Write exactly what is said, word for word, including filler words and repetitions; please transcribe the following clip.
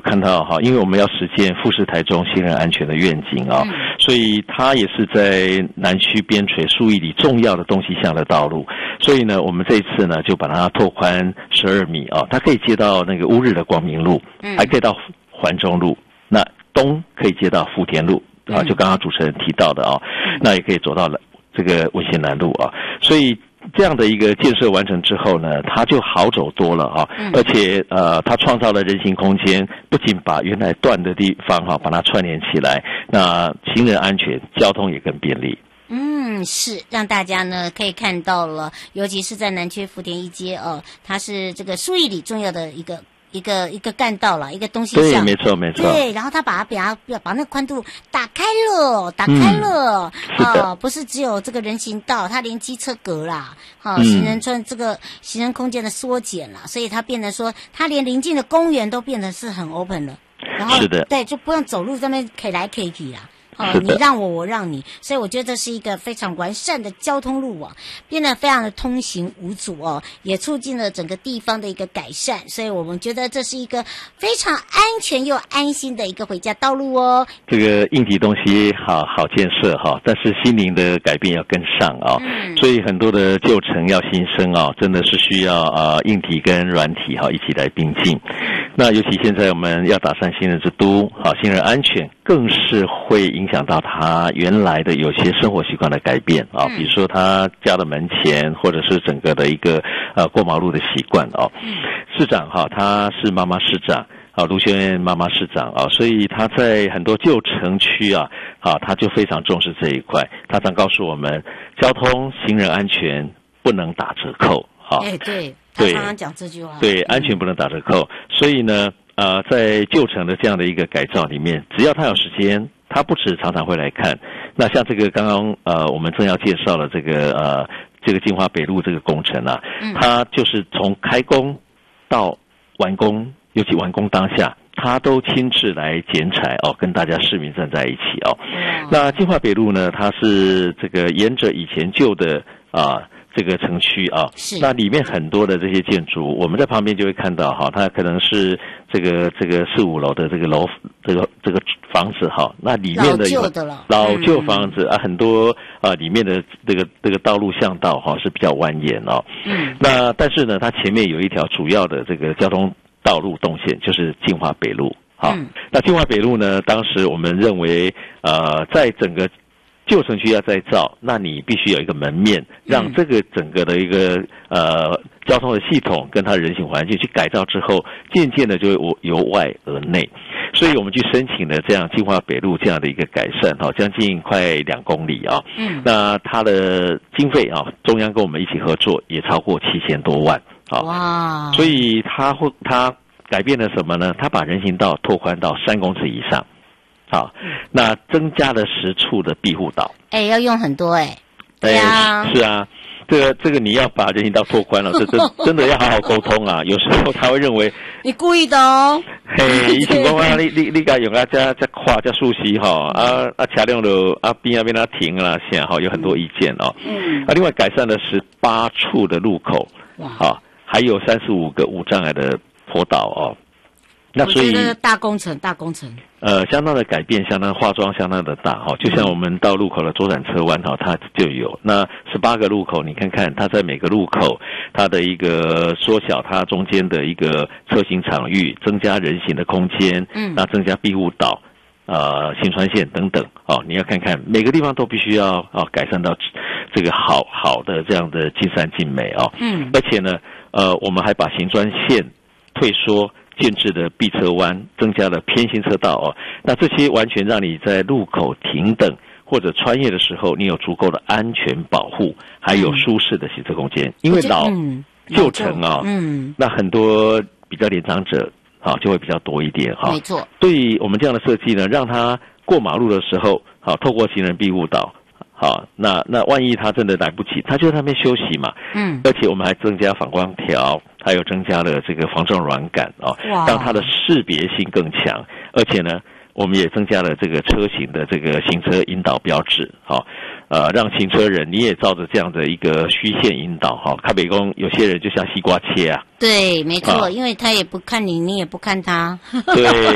看到哈，因为我们要实践富士台中行人安全的愿景啊、嗯，所以它也是在南区边陲数亿里重要的东西向的道路。所以呢，我们这一次呢就把它拓宽十二米啊，它可以接到那个乌日的光明路，还可以到环中路，那东可以接到福田路啊，就刚刚主持人提到的啊，那也可以走到了这个文心南路啊，所以。这样的一个建设完成之后呢，它就好走多了啊，嗯、而且呃，它创造了人行空间，不仅把原来断的地方哈、啊、把它串联起来，那行人安全，交通也更便利。 嗯，是让大家呢可以看到了，尤其是在南区福田一街哦，它是这个数亿里重要的一个。一个一个干道了，一个东西对，没错没错。 对，然后他把它把它把那个宽度打开了，打开了， 嗯、 啊，不是只有这个人行道，它连机车格啦，哈、啊，行人村这个行人空间的缩减啦，所以它变得说，它连邻近的公园都变得是很 open 了。然后是的， 对，就不用走路在那边 K 来 K 去啦。哦，你让我，我让你，所以我觉得这是一个非常完善的交通路网，变得非常的通行无阻哦，也促进了整个地方的一个改善，所以我们觉得这是一个非常安全又安心的一个回家道路哦。 这个硬体东西好好建设哈，但是心灵的改变要跟上啊、嗯，所以很多的旧城要新生啊，真的是需要啊硬体跟软体哈一起来并进。那尤其现在我们要打散行人之都，好，行人安全更是会影响到他原来的有些生活习惯的改变啊，比如说他家的门前，或者是整个的一个呃过马路的习惯啊。市长哈，他是妈妈市长啊，卢秀燕妈妈市长啊，所以他在很多旧城区啊，啊，他就非常重视这一块。他常告诉我们，交通行人安全不能打折扣啊。 哎，对。他常常讲这句话， 对，安全不能打折扣。所以呢，呃，在旧城的这样的一个改造里面，只要他有时间，他不止常常会来看。那像这个刚刚呃，我们正要介绍了这个呃，这个金华北路这个工程啊，嗯、它就是从开工到完工，尤其完工当下，他都亲自来剪彩哦，跟大家市民站在一起哦。嗯、那金华北路呢，它是这个沿着以前旧的啊。呃这个城区啊，那里面很多的这些建筑，我们在旁边就会看到哈，它可能是这个这个四五楼的这个楼，这个这个房子哈，那里面的有老旧的了， 老旧房子、嗯、啊，很多啊里面的这个这个道路巷道哈是比较蜿蜒哦。嗯，那但是呢，它前面有一条主要的这个交通道路动线，就是金华北路。好，嗯、那金华北路呢，当时我们认为呃，在整个旧城区要再造，那你必须有一个门面，让这个整个的一个呃交通的系统跟它的人行环境去改造之后，渐渐的就会由外而内。所以我们去申请了这样金华北路这样的一个改善，哈，将近快两公里啊。嗯，那它的经费啊，中央跟我们一起合作，也超过七千多万啊。哇！所以它会它改变了什么呢？它把人行道拓宽到三公尺以上。好，那增加了十处的庇护岛。 哎、欸，要用很多哎、欸。 对啊，是啊，这个这个你要把人行道拓宽了，这真真的要好好沟通啊。有时候他会认为你故意的哦。 嘿，以前讲啊，你你你甲用啊，加加跨加竖溪哈，啊啊车辆就啊边啊边啊停啦，现在哈有很多意见哦。嗯。啊，另外改善了十八处的路口，哇，啊，还有三十五个无障碍的坡道哦。那所以大工程，大工程， 呃，相当的改变，相当化妆，相当的大哈。就像我们到路口的左转车弯哈，它就有那十八个路口，你看看它在每个路口，它的一个缩小它中间的一个车行场域，增加人行的空间，嗯，那增加庇护岛，呃，行船线等等哦。你要看看每个地方都必须要啊改善到这个好好的这样的尽善尽美哦。嗯，而且呢，呃，我们还把行专线退缩。建制的避车弯，增加了偏行车道哦，那这些完全让你在路口停等或者穿越的时候，你有足够的安全保护，还有舒适的行车空间。因为老旧城啊，嗯，那很多比较年长者啊就会比较多一点哈。 没错， 对于我们这样的设计呢，让他过马路的时候，好透过行人庇护岛。好，那那万一他真的来不及，他就在那边休息嘛。嗯，而且我们还增加反光条，还有增加了这个防撞软杆哦，让它的识别性更强。而且呢，我们也增加了这个车型的这个行车引导标志，好、哦，呃，让行车人你也照着这样的一个虚线引导哈。卡北宫有些人就像西瓜切啊。 对，没错，哦、因为他也不看你，你也不看他。 对。